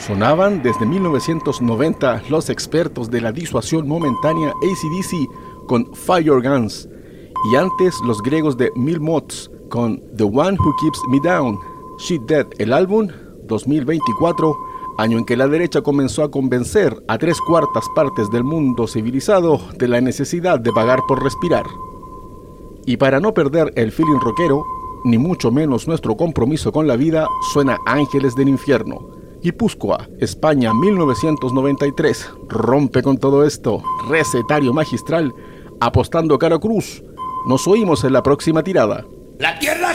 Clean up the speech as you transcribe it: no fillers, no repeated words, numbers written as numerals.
Sonaban desde 1990 los expertos de la disuasión momentánea AC/DC con Fire Guns, y antes los griegos de Mil Mots con The One Who Keeps Me Down. She Dead, el álbum, 2024, año en que la derecha comenzó a convencer a 3/4 partes del mundo civilizado de la necesidad de pagar por respirar. Y para no perder el feeling rockero, ni mucho menos nuestro compromiso con la vida, suena Ángeles del Infierno. Guipúzcoa, España, 1993. Rompe con todo esto. Recetario magistral, apostando cara cruz. Nos oímos en la próxima tirada. La tierra